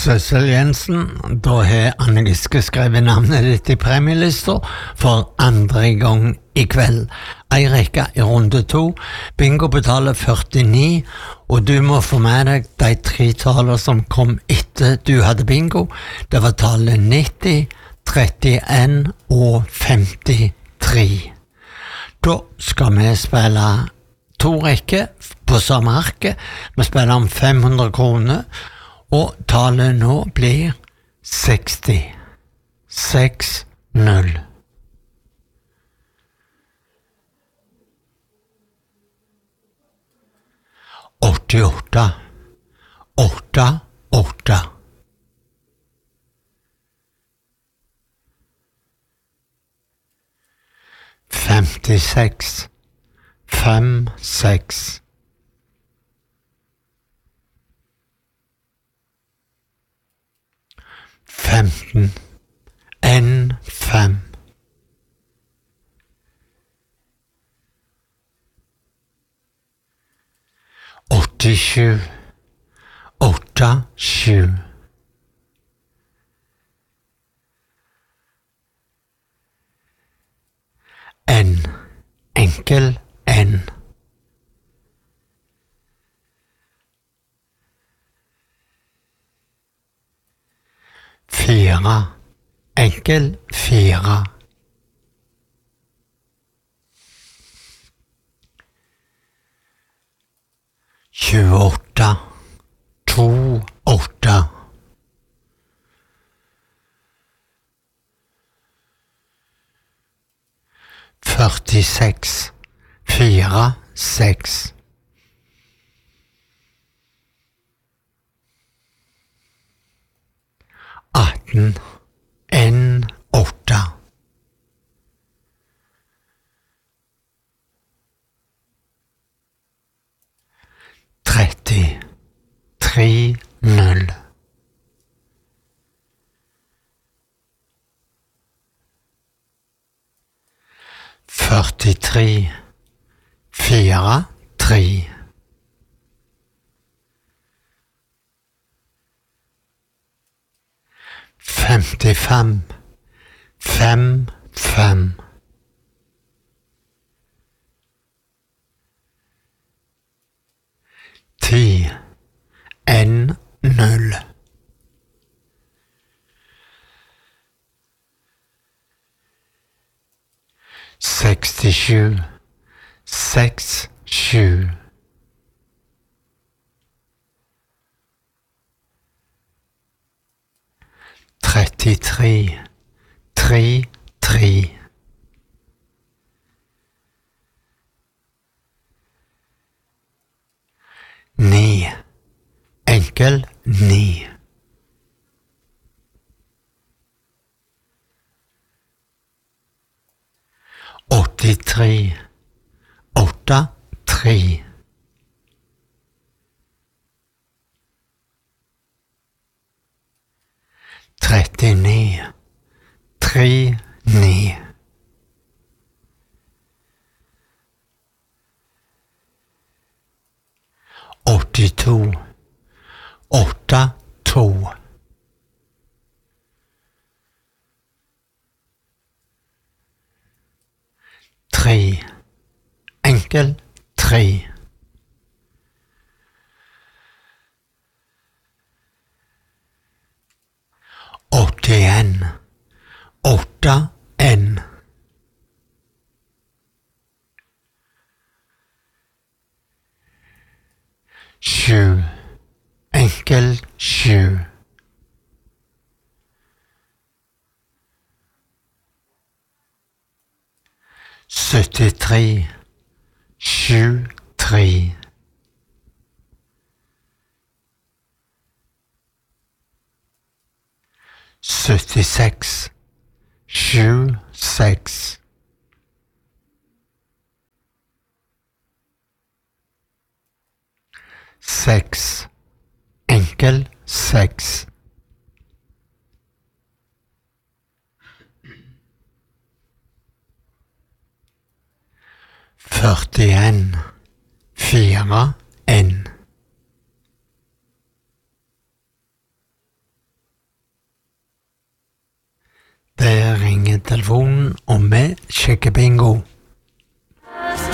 Søssel Jensen, da har Anne Giske skrevet navnet ditt i premielister for andre gang i kveld. Ei rekke i runde 2. Bingo betaler 49, og du må få med deg de 3 taler som kom etter du hadde bingo. Det var tallet 90, 31 og 53. Da skal vi spille 2 rekker på samme arket. Vi spiller om 500 kroner, og tallet nå blir 60. 6-0. 88. 8-8. 56. 5-6. 15. 1-5. 87. 8-7. 1. Enkel N. 4. Enkel 4. 28. 2-8. 46. 4-6. 18. 1-8. 30. 3-0. 43. 4-3. 55. 5-5. 10. 1-0. 67. 6-7. 33. 3-3. 9. Enkel 9. 83. 8-3. 39. 3-9. 82. 8-2. 3. Enkel 3. 81. 8-1. 7. Enkel 7. 73. 7-3. 76. 7-6. 6. Enkel 6. 41. 4-1. telefonen, og vi sjekker bingo.